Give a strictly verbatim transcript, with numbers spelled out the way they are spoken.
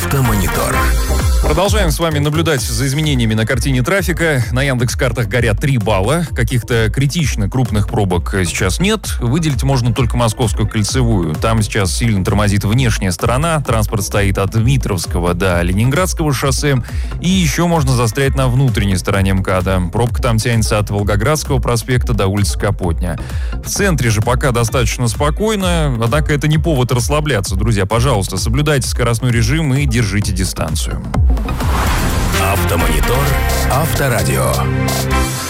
Автомонитор. Продолжаем с вами наблюдать за изменениями на картине трафика. На Яндекс.Картах горят три балла. Каких-то критично крупных пробок сейчас нет. Выделить можно только Московскую кольцевую. Там сейчас сильно тормозит внешняя сторона. Транспорт стоит от Дмитровского до Ленинградского шоссе. И еще можно застрять на внутренней стороне МКАДа. Пробка там тянется от Волгоградского проспекта до улицы Капотня. В центре же пока достаточно спокойно. Однако это не повод расслабляться, друзья. Пожалуйста, соблюдайте скоростной режим и держите дистанцию. Автомонитор. Авторадио.